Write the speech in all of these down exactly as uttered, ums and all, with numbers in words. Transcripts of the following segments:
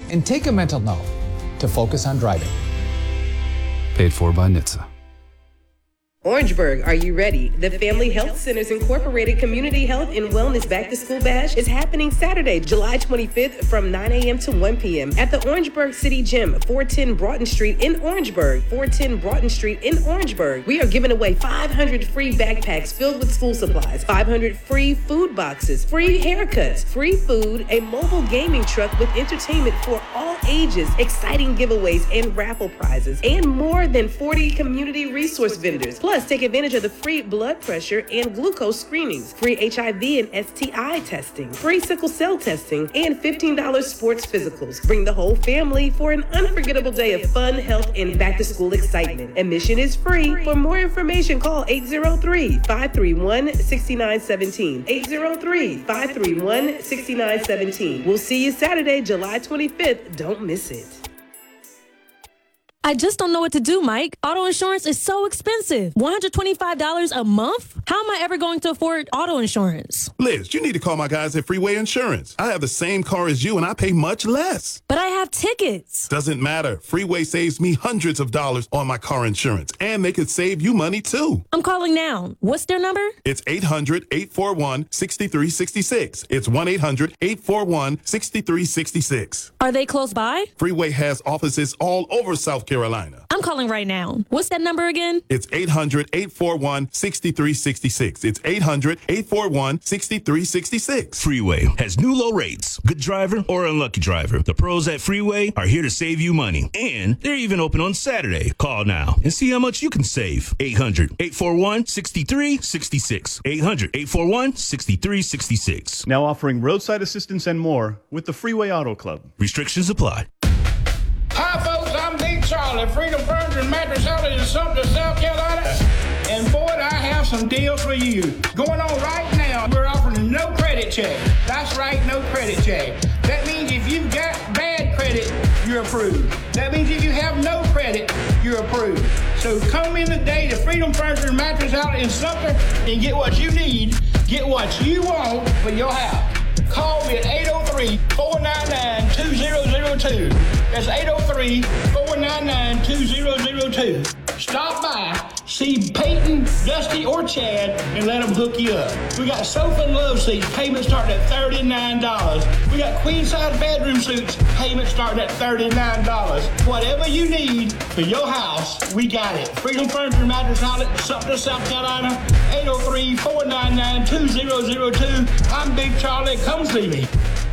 And take a mental note to focus on driving. Paid for by N H T S A. Orangeburg, are you ready? The Family Health Centers Incorporated Community Health and Wellness Back to School Bash is happening Saturday, July twenty-fifth from nine a.m. to one p.m. at the Orangeburg City Gym, four ten Broughton Street in Orangeburg, four ten Broughton Street in Orangeburg. We are giving away five hundred free backpacks filled with school supplies, five hundred free food boxes, free haircuts, free food, a mobile gaming truck with entertainment for all ages, exciting giveaways and raffle prizes, and more than forty community resource vendors. Plus, take advantage of the free blood pressure and glucose screenings, free H I V and S T I testing, free sickle cell testing, and fifteen dollars sports physicals. Bring the whole family for an unforgettable day of fun, health, and back-to-school excitement. Admission is free. For more information, call eight zero three, five three one, six nine one seven, eight zero three, five three one, six nine one seven. We'll see you Saturday, July twenty-fifth. Don't miss it. I just don't know what to do, Mike. Auto insurance is so expensive. one hundred twenty-five dollars a month? How am I ever going to afford auto insurance? Liz, you need to call my guys at Freeway Insurance. I have the same car as you and I pay much less. But I have tickets. Doesn't matter. Freeway saves me hundreds of dollars on my car insurance, and they could save you money too. I'm calling now. What's their number? It's eight hundred, eight four one, six three six six. It's one eight hundred, eight four one, six three six six. Are they close by? Freeway has offices all over South Carolina. I'm calling right now. What's that number again? It's eight hundred, eight four one, six three six six. It's eight hundred, eight four one, six three six six. Freeway has new low rates. Good driver or unlucky driver, the pros at Freeway are here to save you money. And they're even open on Saturday. Call now and see how much you can save. eight hundred, eight four one, six three six six. eight hundred, eight four one, six three six six. Now offering roadside assistance and more with the Freeway Auto Club. Restrictions apply. Hi, folks. I'm Big Charlie, Freedom Furniture and Mattress Outlet in Sumter, South Carolina. And boy, I have some deals for you. Going on right now, we're offering no credit check. That's right, no credit check. That means if you've got bad credit, you're approved. That means if you have no credit, you're approved. So come in today to Freedom Furniture and Mattress Outlet in Sumter and get what you need, get what you want for your house. Call me at eight oh three, four nine nine, two zero zero two. That's eight oh three, four nine nine, two zero zero two. Stop by, see Peyton, Dusty, or Chad, and let them hook you up. We got sofa and love seats, payments starting at thirty-nine dollars. We got queen-size bedroom suites, payments starting at thirty-nine dollars. Whatever you need for your house, we got it. Freedom Furniture Mattress Outlet, Sumter, South Carolina, eight oh three, four nine nine, two zero zero two. I'm Big Charlie. Come see me.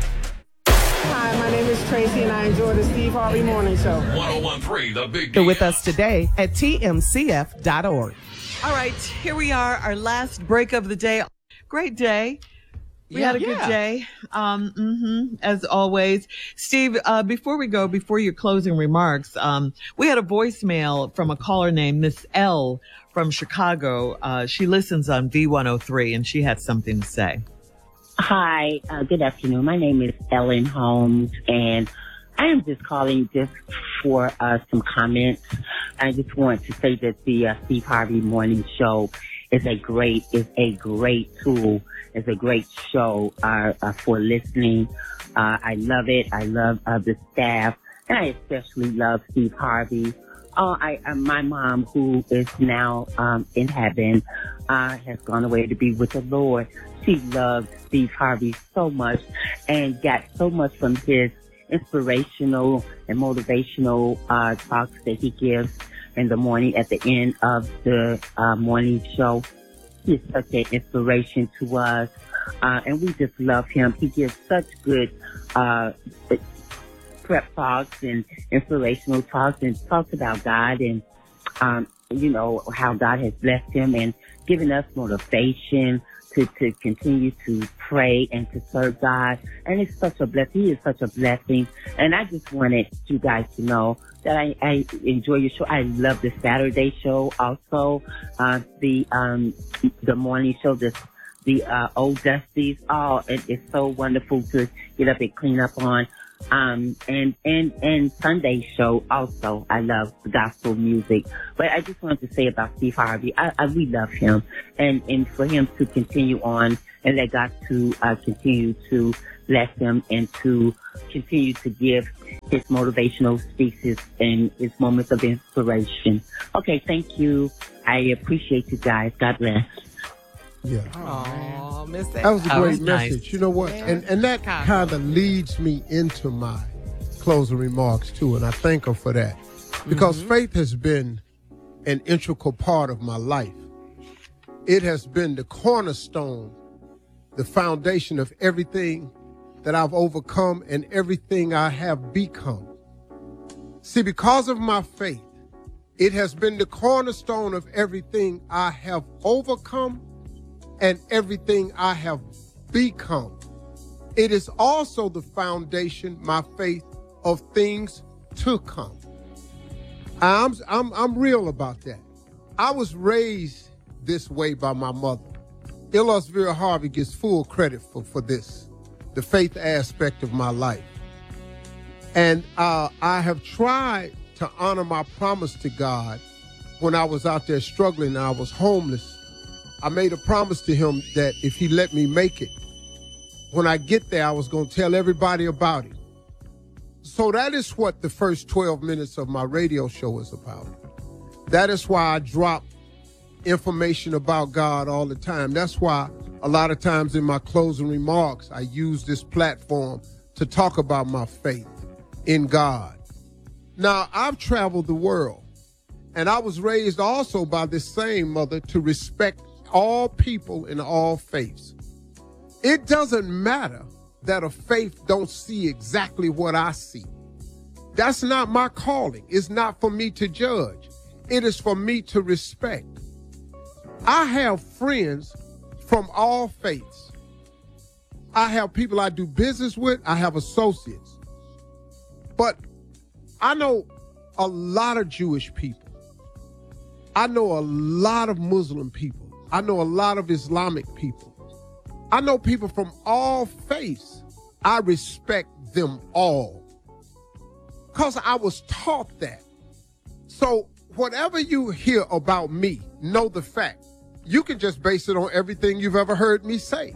Hi, my name is Tracy, and I enjoy the Steve Harvey Morning Show. one oh one point three The Big Deal. With us today at T M C F dot org. All right, here we are, our last break of the day. Great day. We yeah, had a yeah. good day, um, mm-hmm, as always. Steve, uh, before we go, before your closing remarks, um, we had a voicemail from a caller named Miss L from Chicago. Uh, she listens on V one oh three, and she had something to say. Hi, uh, good afternoon. My name is Ellen Holmes, and I am just calling just for uh, some comments. I just want to say that the uh, Steve Harvey Morning Show is a great, is a great tool, is a great show uh, uh, for listening. Uh, I love it. I love uh, the staff, and I especially love Steve Harvey. Oh, I, uh, my mom, who is now um, in heaven, uh, has gone away to be with the Lord. She loved Steve Harvey so much and got so much from his inspirational and motivational uh, talks that he gives in the morning at the end of the uh, morning show. He's such an inspiration to us, uh, and we just love him. He gives such good uh, prep talks and inspirational talks, and talks about God and, um, you know, how God has blessed him and given us motivation to, to continue to pray and to serve God. And it's such a blessing. He is such a blessing. And I just wanted you guys to know that I, I enjoy your show. I love the Saturday show also. Uh, the, um, the morning show, the, the, uh, old Dusties. Oh, it, it's so wonderful to get up and clean up on. Um, and, and, and Sunday show also. I love the gospel music. But I just wanted to say about Steve Harvey, I, I we love him. And, and for him to continue on and let God to, uh, continue to bless him and to continue to give his motivational speeches and his moments of inspiration. Okay, thank you. I appreciate you guys. God bless. Yeah. Oh, Miss That was a that great was nice. message. You know what? And and that kind of leads me into my closing remarks too, and I thank her for that. Because mm-hmm. faith has been an integral part of my life. It has been the cornerstone, the foundation of everything that I've overcome and everything I have become. See, because of my faith, it has been the cornerstone of everything I have overcome and everything I have become. It is also the foundation, my faith, of things to come. I'm, I'm, I'm real about that. I was raised this way by my mother. Elos Vera Harvey gets full credit for, for this, the faith aspect of my life. And uh, I have tried to honor my promise to God when I was out there struggling and I was homeless. I made a promise to him that if he let me make it, when I get there, I was going to tell everybody about it. So that is what the first twelve minutes of my radio show is about. That is why I drop information about God all the time. That's why a lot of times in my closing remarks, I use this platform to talk about my faith in God. Now, I've traveled the world, and I was raised also by this same mother to respect all people in all faiths. It doesn't matter that a faith don't see exactly what I see. That's not my calling. It's not for me to judge. It is for me to respect. I have friends from all faiths. I have people I do business with. I have associates. But I know a lot of Jewish people. I know a lot of Muslim people. I know a lot of Islamic people. I know people from all faiths. I respect them all because I was taught that. So whatever you hear about me, know the fact. You can just base it on everything you've ever heard me say.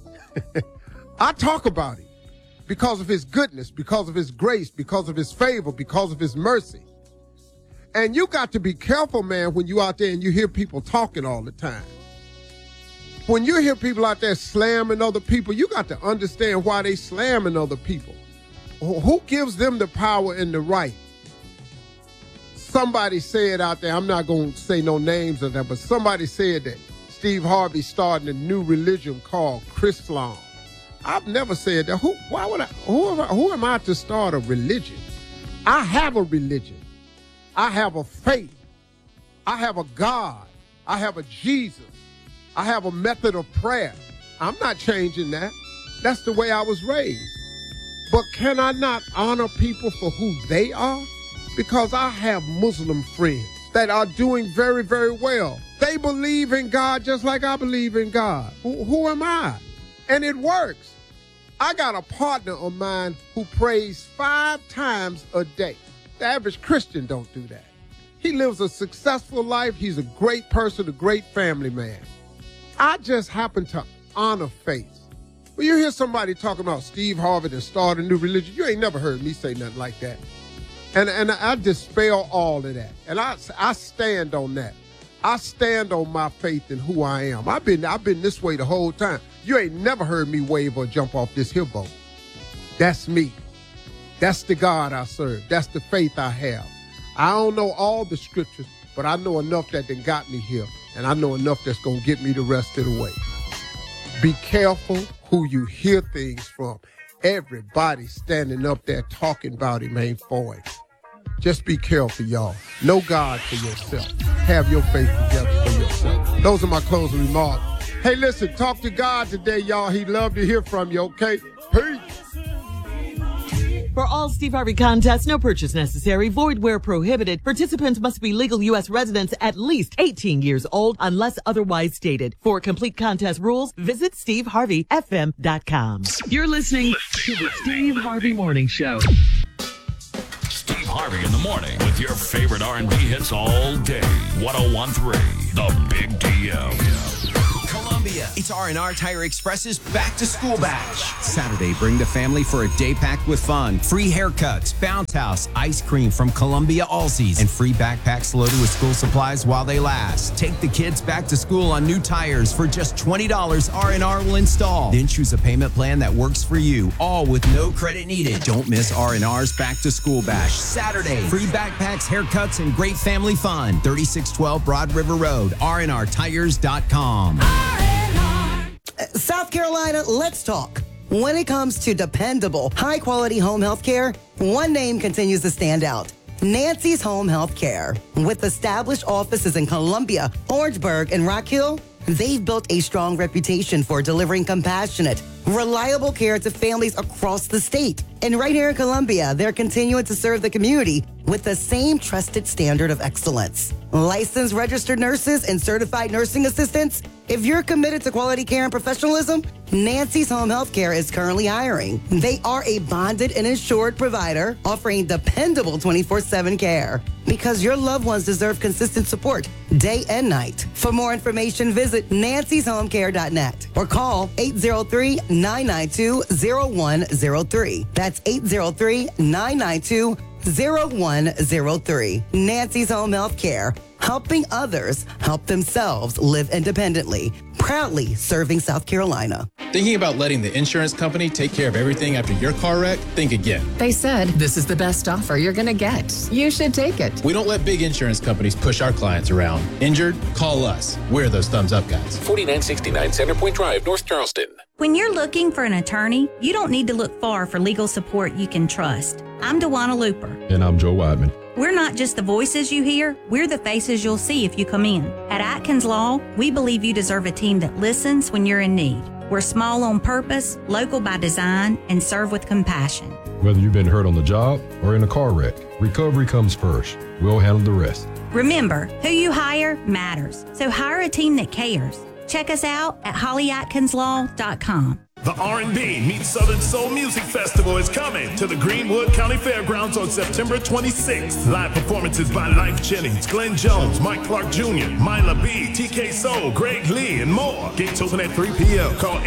I talk about it because of his goodness, because of his grace, because of his favor, because of his mercy. And you got to be careful, man, when you out there and you hear people talking all the time. When you hear people out there slamming other people, you got to understand why they slamming other people. Who gives them the power and the right? Somebody said out there, I'm not going to say no names of that, but somebody said that Steve Harvey starting a new religion called Chrislam. I've never said that. Who, why would I, who am I, who am I to start a religion? I have a religion. I have a faith. I have a God. I have a Jesus. I have a method of prayer. I'm not changing that. That's the way I was raised. But can I not honor people for who they are? Because I have Muslim friends that are doing very, very well. They believe in God just like I believe in God. Who, who am I? And it works. I got a partner of mine who prays five times a day. The average Christian don't do that. He lives a successful life. He's a great person, a great family man. I just happen to honor faith. When you hear somebody talking about Steve Harvey and start a new religion, you ain't never heard me say nothing like that. And, and I dispel all of that. And I, I stand on that. I stand on my faith in who I am. I've been, I've been this way the whole time. You ain't never heard me wave or jump off this hill boat. That's me. That's the God I serve. That's the faith I have. I don't know all the scriptures, but I know enough that done got me here. And I know enough that's going to get me the rest of the way. Be careful who you hear things from. Everybody standing up there talking about him ain't for it. Just be careful, y'all. Know God for yourself. Have your faith together for yourself. Those are my closing remarks. Hey, listen, talk to God today, y'all. He'd love to hear from you, okay? Peace. For all Steve Harvey contests, no purchase necessary, void where prohibited. Participants must be legal U S residents at least eighteen years old unless otherwise stated. For complete contest rules, visit steve harvey f m dot com. You're listening to the Steve Harvey Morning Show. Steve Harvey in the morning with your favorite R and B hits all day. one oh one point three, The Big D M. Columbia. It's R and R Tire Express's Back to School Bash. Saturday, bring the family for a day packed with fun. Free haircuts, bounce house, ice cream from Columbia Allseas, and free backpacks loaded with school supplies while they last. Take the kids back to school on new tires for just twenty dollars. R and R will install. Then choose a payment plan that works for you, all with no credit needed. Don't miss R and R's Back to School Bash. Saturday, free backpacks, haircuts, and great family fun. thirty-six twelve Broad River Road, R and R tires dot com. South Carolina, let's talk. When it comes to dependable, high-quality home health care, one name continues to stand out. Nancy's Home Health Care. With established offices in Columbia, Orangeburg, and Rock Hill, they've built a strong reputation for delivering compassionate, reliable care to families across the state. And right here in Columbia, they're continuing to serve the community with the same trusted standard of excellence. Licensed registered nurses and certified nursing assistants. If you're committed to quality care and professionalism, Nancy's Home Health Care is currently hiring. They are a bonded and insured provider offering dependable twenty-four seven care because your loved ones deserve consistent support day and night. For more information, visit nancys home care dot net or call eight zero three, nine nine two, zero one zero three. That's eight zero three, nine nine two, zero one zero three. Nancy's Home Health Care, helping others help themselves live independently. Proudly serving South Carolina. Thinking about letting the insurance company take care of everything after your car wreck? Think again. They said, this is the best offer you're going to get. You should take it. We don't let big insurance companies push our clients around. Injured? Call us. We're those thumbs up guys. forty-nine sixty-nine Center Point Drive, North Charleston. When you're looking for an attorney, you don't need to look far for legal support you can trust. I'm DeWanna Looper. And I'm Joe Weidman. We're not just the voices you hear, we're the faces you'll see if you come in. At Atkins Law, we believe you deserve a team that listens when you're in need. We're small on purpose, local by design, and serve with compassion. Whether you've been hurt on the job or in a car wreck, recovery comes first. We'll handle the rest. Remember, who you hire matters, so hire a team that cares. Check us out at holly atkins law dot com. The R and B meets Southern Soul Music Festival is coming to the Greenwood County Fairgrounds on September twenty-sixth. Live performances by Life Jennings, Glenn Jones, Mike Clark Junior, Myla B, T K Soul, Greg Lee, and more. Gates open at three p.m. Call